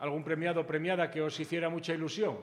algún premiado o premiada que os hiciera mucha ilusión?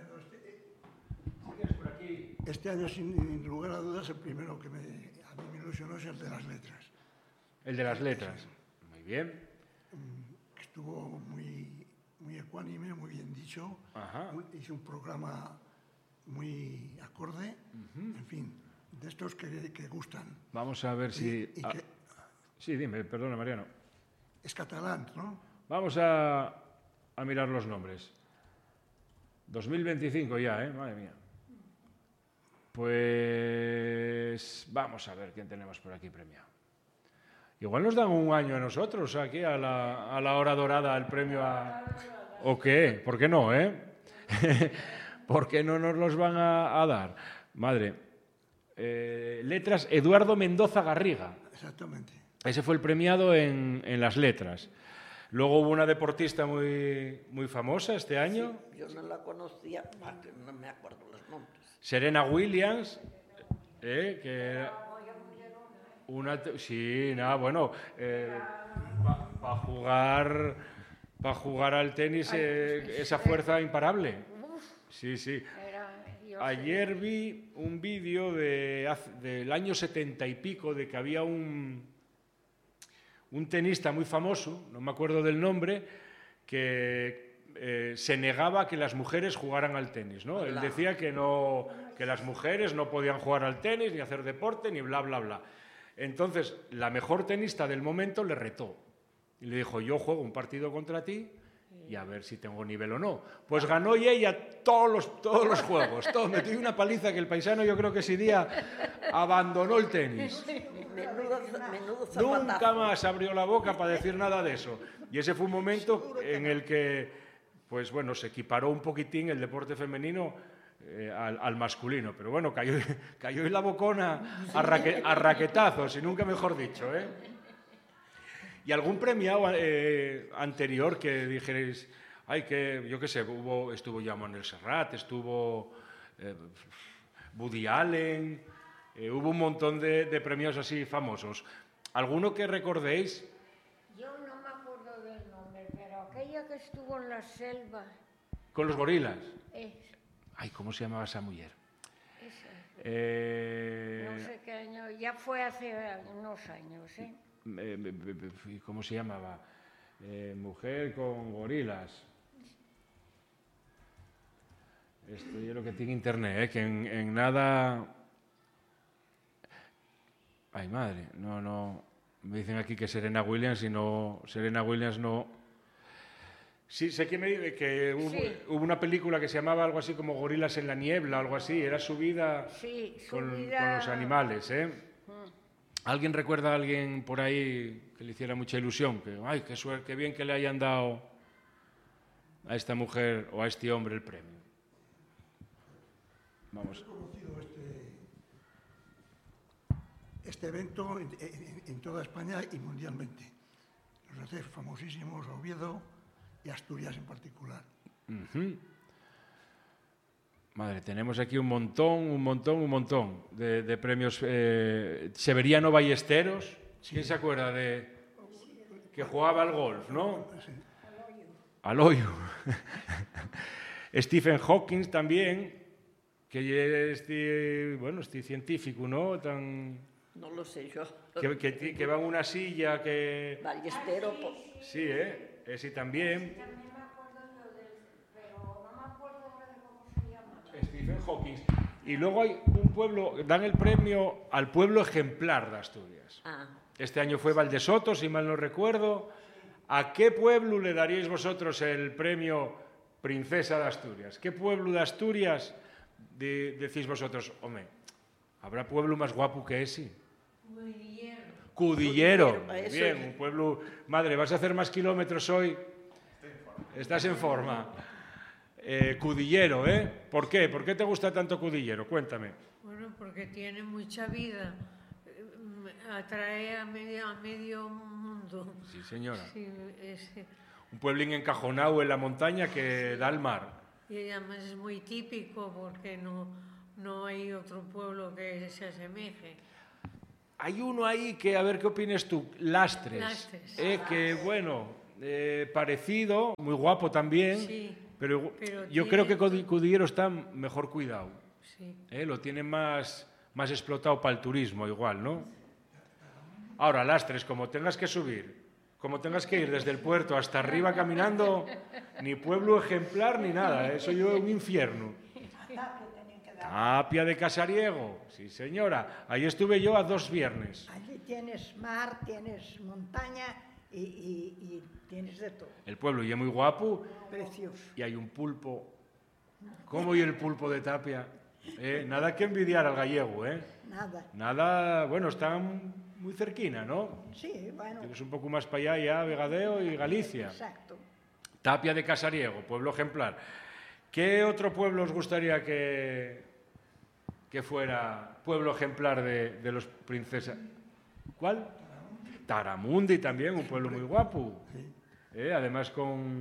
Este año, sin lugar a dudas, el primero que a mí me ilusionó es el de las letras. El de las letras. Muy bien. Estuvo muy ecuánime, muy bien dicho. Hice un programa muy acorde, en fin, de estos que gustan. Vamos a ver si... Sí, dime, perdona, Mariano. Es catalán, ¿no? Vamos a mirar los nombres. 2025 ya, madre mía. Pues vamos a ver quién tenemos por aquí premiado. Igual nos dan un año a nosotros, aquí a la hora dorada, el premio a... ¿O qué? ¿Por qué no, ¿Por qué no nos los van a dar? Madre. Letras, Eduardo Mendoza Garriga. Exactamente. Ese fue el premiado en las letras. Luego hubo una deportista muy famosa este año. Sí, yo no la conocía, no me acuerdo los nombres. Serena Williams, que era una... Sí, nada, bueno, para jugar al tenis esa fuerza imparable. Sí, sí. Ayer vi un vídeo del año 70 y pico de que había un tenista muy famoso, no me acuerdo del nombre, que se negaba a que las mujeres jugaran al tenis, ¿no? Él decía que las mujeres no podían jugar al tenis, ni hacer deporte, ni bla, bla, bla. Entonces, la mejor tenista del momento le retó. Y le dijo, yo juego un partido contra ti y a ver si tengo nivel o no. Pues ganó y ella todos los juegos. Me dio una paliza que el paisano, yo creo que ese día abandonó el tenis. Menudo Nunca más abrió la boca para decir nada de eso. Y ese fue un momento en el que, pues bueno, se equiparó un poquitín el deporte femenino al masculino. Pero bueno, cayó en la bocona a raquetazos, y nunca mejor dicho, ¿Y algún premiado anterior que dijerais, yo qué sé, estuvo ya Manuel Serrat, estuvo Woody Allen, hubo un montón de premios así famosos. ¿Alguno que recordéis? Yo no me acuerdo del nombre, pero aquella que estuvo en la selva. ¿Con los gorilas? Es. ¿Cómo se llamaba esa mujer? No sé qué año, ya fue hace unos años, ¿Cómo se llamaba? Mujer con gorilas. Esto yo lo que tiene internet, que en nada... Ay, madre, no. Me dicen aquí que Serena Williams y no... Serena Williams no... Sí, sé que hubo una película que se llamaba algo así como Gorilas en la niebla, algo así. Era su vida, con los animales, ¿Alguien recuerda a alguien por ahí que le hiciera mucha ilusión? Qué suerte, qué bien que le hayan dado a esta mujer o a este hombre el premio. Vamos. He conocido este evento en toda España y mundialmente. Los hace famosísimos Oviedo y Asturias en particular. Madre, tenemos aquí un montón de premios. Severiano Ballesteros, ¿quién se acuerda que jugaba al golf, no? Al hoyo. Stephen Hawking también, que es científico, ¿no? No lo sé yo. Que va en una silla que... Ballestero. Sí, ese también. Stephen Hawking. Y luego hay un pueblo, dan el premio al pueblo ejemplar de Asturias. Este año fue Valdesoto, si mal no recuerdo. ¿A qué pueblo le daríais vosotros el premio Princesa de Asturias? ¿Qué pueblo de Asturias decís vosotros? Hombre, ¿habrá pueblo más guapo que ese? Cudillero. Muy bien, un pueblo... Madre, ¿vas a hacer más kilómetros hoy? Estás en forma. Cudillero, ¿Por qué? ¿Por qué te gusta tanto Cudillero? Cuéntame. Bueno, porque tiene mucha vida. Atrae a medio mundo. Sí, señora. Sí, un pueblín encajonado en la montaña que da al mar. Y además es muy típico porque no hay otro pueblo que se asemeje. Hay uno ahí que, a ver qué opinas tú, Lastres. Que bueno, parecido, muy guapo también, Sí, pero yo tiene- creo que Cudillero está mejor cuidado. sí. Lo tiene más explotado para el turismo igual, ¿no? Ahora, Lastres, como tengas que subir, como tengas que ir desde el puerto hasta arriba caminando, ni pueblo ejemplar ni nada, eso yo es un infierno. Tapia de Casariego, sí señora, ahí estuve yo a 2 viernes. Allí tienes mar, tienes montaña y tienes de todo. El pueblo y es muy guapo Precioso. y hay un pulpo. ¿Cómo y el pulpo de Tapia? Nada que envidiar al gallego, ¿eh? Nada. Nada, bueno, están muy cerquina, ¿no? Sí, bueno. Tienes un poco más para allá ya, Vegadeo y Galicia. Exacto. Tapia de Casariego, pueblo ejemplar. ¿Qué otro pueblo os gustaría que fuera pueblo ejemplar de los princesas? ¿Cuál? Taramundi también, un pueblo muy guapo. Además con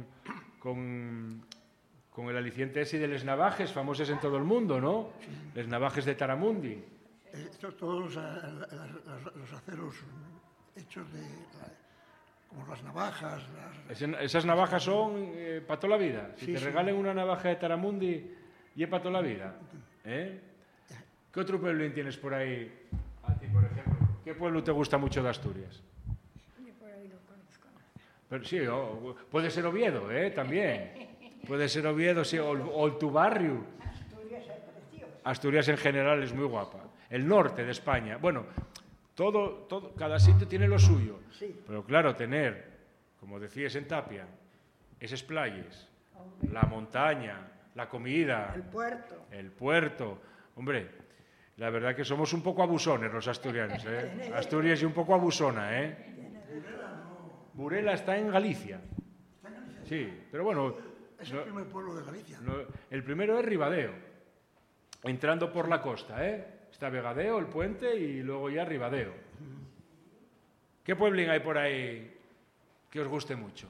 el aliciente ese de les navajes, famosos en todo el mundo, ¿no? Les navajes de Taramundi. Todos los aceros hechos como las navajas. Esas navajas son para toda la vida. Si Sí, te sí. regalen una navaja de Taramundi, y es para toda la vida. ¿Qué otro pueblo tienes por ahí? A ti, por ejemplo. ¿Qué pueblo te gusta mucho de Asturias? Yo por ahí lo conozco. Pero sí, puede ser Oviedo, también. Puede ser Oviedo, sí, o tu barrio. Asturias en general es muy guapa. El norte de España. Bueno, todo, cada sitio tiene lo suyo. Sí. Pero claro, tener, como decías en Tapia, esas playas, la montaña, la comida, el puerto. Hombre, la verdad que somos un poco abusones los asturianos, ¿eh? Asturias y un poco abusona, ¿eh? Burela está en Galicia. Sí, pero bueno... Es el primer pueblo de Galicia. El primero es Ribadeo, entrando por la costa, Está Vegadeo, el puente, y luego ya Ribadeo. ¿Qué pueblín hay por ahí que os guste mucho?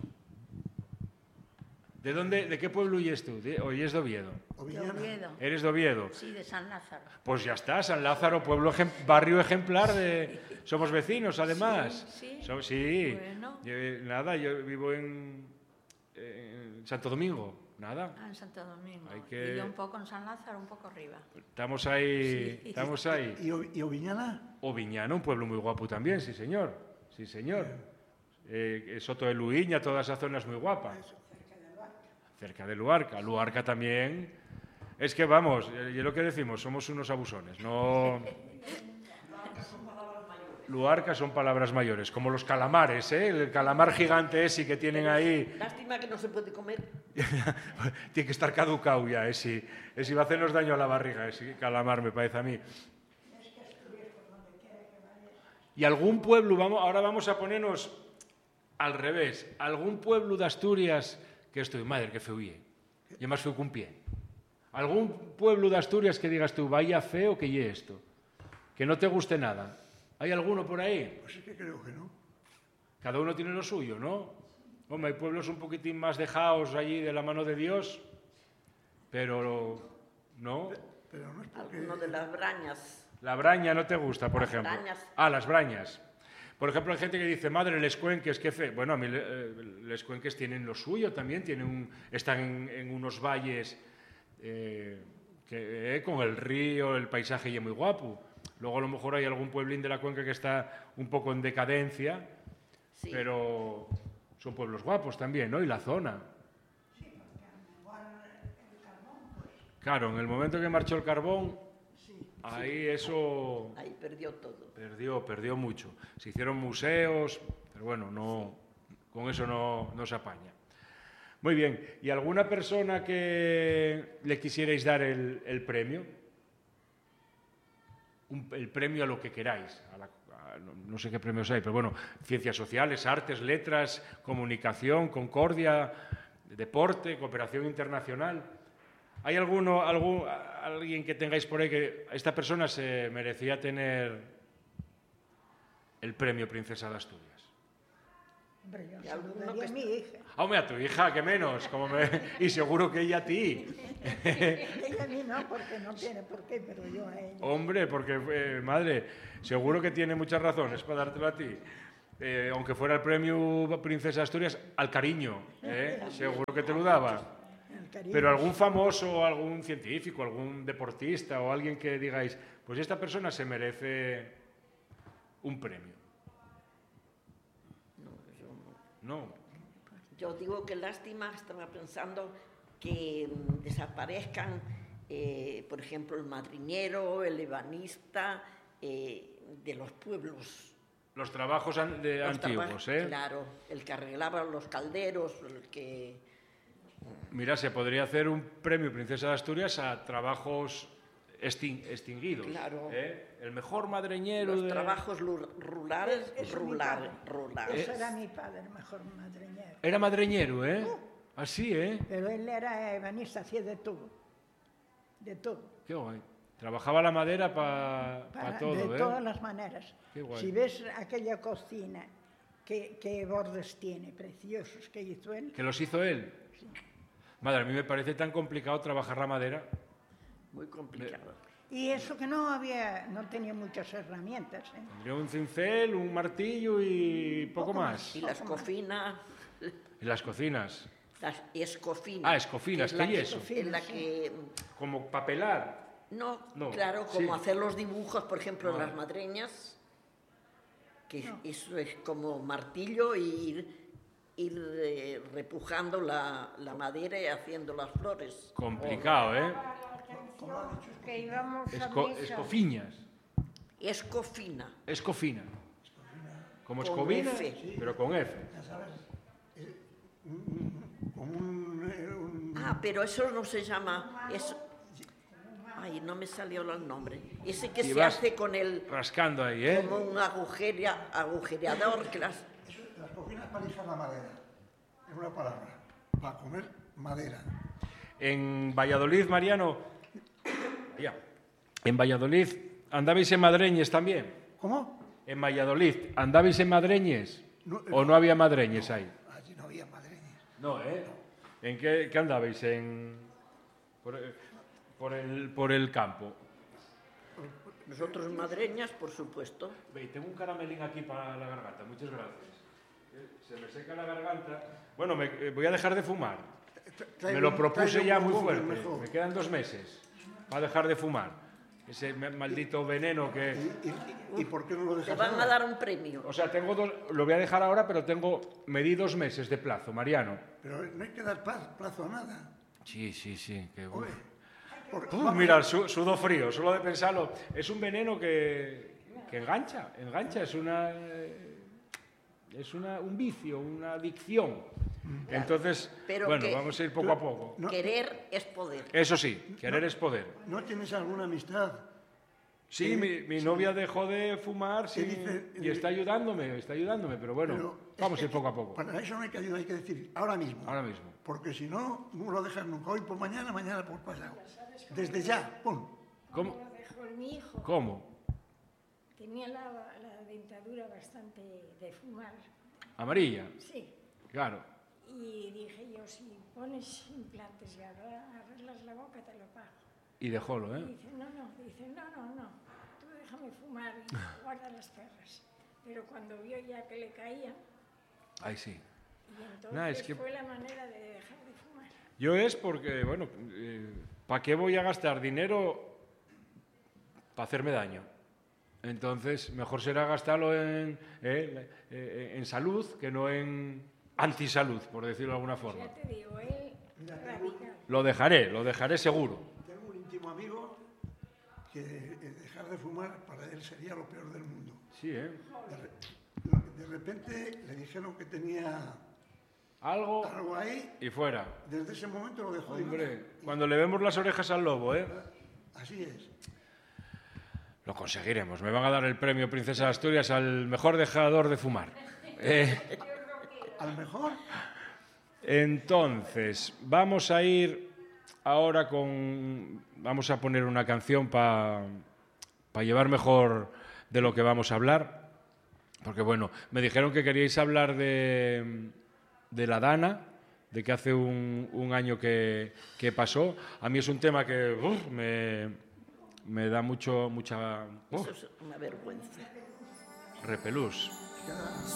¿De qué pueblo huyes tú? ¿Oyes de Oviedo? De Oviedo. ¿Eres de Oviedo? Sí, de San Lázaro. Pues ya está, San Lázaro, barrio ejemplar de... Somos vecinos, además. Sí. Sí. Bueno. Nada, yo vivo en Santo Domingo. Nada. En Santo Domingo. Hay que- Y yo un poco en San Lázaro, un poco arriba. Estamos ahí. Sí. Estamos ahí. ¿Y Oviñana? Oviñana, un pueblo muy guapo también, sí señor. Sí señor. Soto de Luiña, toda esa zona es muy guapa. Cerca de Luarca. Luarca también. Es que vamos, y lo que decimos, somos unos abusones. No. Luarca son palabras mayores, como los calamares, el calamar gigante ese que tienen ahí. Lástima que no se puede comer. Tiene que estar caducado ya, ese va a hacernos daño a la barriga, ese calamar, me parece a mí. Y algún pueblo, ahora vamos a ponernos al revés, algún pueblo de Asturias que estoy, madre, que feo ye, y más feo que un pie. Algún pueblo de Asturias que digas tú, vaya feo que ye esto, que no te guste nada. ¿Hay alguno por ahí? Pues es que creo que no. Cada uno tiene lo suyo, ¿no? Hombre, hay pueblos un poquitín más dejados allí de la mano de Dios, pero no. Pero no es porque... Alguno de las brañas. La braña no te gusta, por Las ejemplo. brañas. Ah, las brañas. Por ejemplo, hay gente que dice, madre, les cuenques, qué fe. Bueno, a mí les cuenques tienen lo suyo también, están en unos valles con el río, el paisaje y es muy guapo. Luego a lo mejor hay algún pueblín de la cuenca que está un poco en decadencia, Sí. pero son pueblos guapos también, ¿no? Y la zona. Claro, en el momento que marchó el carbón, ahí eso Ahí perdió todo. perdió mucho. Se hicieron museos, pero bueno, con eso no se apaña. Muy bien, ¿y alguna persona que le quisierais dar el premio? El premio a lo que queráis. No sé qué premios hay, pero bueno, ciencias sociales, artes, letras, comunicación, concordia, deporte, cooperación internacional. ¿Hay alguien que tengáis por ahí que esta persona se merecía tener el premio Princesa de Asturias? Hombre, yo Y alguno saludaría que a mi hija. Hombre, a tu hija, que menos. Y seguro que ella a ti. Ella a mí no, porque no tiene por qué, pero yo a ella. Hombre, porque, madre, seguro que tiene muchas razones para dártelo a ti. aunque fuera el premio Princesa de Asturias, al cariño, seguro que te lo daba. Pero algún famoso, algún científico, algún deportista o alguien que digáis, pues esta persona se merece un premio. No, yo no. No. Yo digo que lástima, estaba pensando que desaparezcan, por ejemplo, el madriñero, el ebanista, de los pueblos. Los trabajos antiguos, Claro, el que arreglaba los calderos, el que... Mira, se podría hacer un premio Princesa de Asturias a trabajos extinguidos. Claro. El mejor madreñero Los trabajos rurales, Eso era mi padre, el mejor madriñero. Era madreñero, Así, Pero él era ebanista, hacía de todo. De todo. Qué guay. Trabajaba la madera para todo, De todas las maneras. Qué guay. Si ves aquella cocina, qué bordes tiene, preciosos, que hizo él. ¿Que los hizo él? Sí. Madre, a mí me parece tan complicado trabajar la madera. muy complicado. Y eso que no tenía muchas herramientas. Tendría un cincel, un martillo y poco más. Y las cocinas, Y las cocinas. las escofinas. Escofinas, que es ¿qué la es eso? En la que... Como papelar. No, No, claro, como sí. hacer los dibujos, por ejemplo, en Vale. las madreñas, que eso es como martillo y ir repujando la madera y haciendo las flores. Complicado, Que íbamos a misa. Escofiñas. Escofina. Escofina. Como Con escobina, F. pero con F. Ya sabes, Pero eso no se llama... Ay, no me salió el nombre. Ese que Y se vas hace con el... rascando ahí, Como un agujereador que las... las cocinas para lijar la madera. Es una palabra. Para comer madera. En Valladolid, Mariano, ya. En Valladolid, ¿andabais en madreñes también? ¿Cómo? En Valladolid, ¿andabais en madreñes? No, ¿O no había madreñes ahí? Allí no había madreñas. No, ¿En qué andabais? Por el campo. Nosotros madreñas, por supuesto. Ve, tengo un caramelín aquí para la garganta, muchas gracias. Se me seca la garganta. Bueno, voy a dejar de fumar. Me lo propuse ya muy fuerte. Me quedan 2 meses para dejar de fumar. Ese maldito veneno que... ¿Y por qué no lo Te dejas van a ahora? dar un premio. O sea, lo voy a dejar ahora, pero me di 2 meses de plazo, Mariano. Pero no hay que dar plazo a nada. Sí, qué Oye, mira, sudo frío, solo de pensarlo. Es un veneno que engancha, es un vicio, una adicción. Entonces, Pero bueno, vamos a ir poco a poco. Querer es poder. Eso sí, querer es poder. ¿No tienes alguna amistad? Sí, mi novia dejó de fumar y está ayudándome, pero bueno, Pero vamos a ir poco a poco. Para eso no hay que ayudar, hay que decir ahora mismo. Ahora mismo. Porque si no, no lo dejas nunca. Hoy por mañana, mañana por pasado. Desde ya, pum. ¿Cómo? Lo dejó mi hijo. ¿Cómo? Tenía la dentadura bastante de fumar. ¿Amarilla? Sí. Claro. Y dije yo, si pones implantes y arreglas la boca, te lo pago. Y dejólo, Y dice, no, tú déjame fumar y guarda las perras. Pero cuando vio ya que le caía, Ahí sí. y entonces Nah, es que- fue la manera de dejar de fumar. Yo es porque, bueno, ¿para qué voy a gastar dinero para hacerme daño? Entonces, mejor será gastarlo en salud que no en antisalud, por decirlo de alguna forma. Ya te digo, él radical. Lo dejaré seguro. Tengo un íntimo amigo que dejar de fumar para él sería lo peor del mundo. Sí, De repente le dijeron que tenía Algo algo ahí. y fuera. Desde ese momento lo dejó de Hombre, cuando le vemos las orejas al lobo, Así es. Lo conseguiremos. Me van a dar el premio Princesa de Asturias al mejor dejador de fumar. A lo mejor Entonces, vamos a ir ahora vamos a poner una canción para llevar mejor de lo que vamos a hablar. Porque, bueno, me dijeron que queríais hablar de la Dana, de que hace un año que pasó. A mí es un tema que me da mucha Eso es una vergüenza. repelús.